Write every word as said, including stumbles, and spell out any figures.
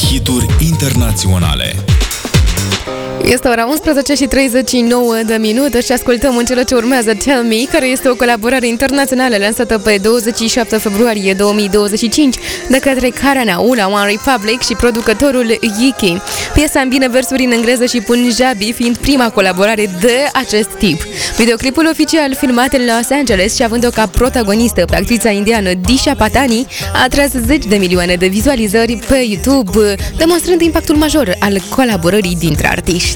hituri internaționale. Este ora unsprezece și treizeci și nouă de minute și ascultăm în cele ce urmează Tell Me, care este o colaborare internațională lansată pe douăzeci și șapte februarie două mii douăzeci și cinci de către Karanau la One Republic și producătorul Yiki. Piesa îmbină versuri în engleză și punjabi, fiind prima colaborare de acest tip. Videoclipul oficial, filmat în Los Angeles și având-o ca protagonistă pe actrița indiană Disha Patani, a atras zeci de milioane de vizualizări pe YouTube, demonstrând impactul major al colaborării dintre artiști.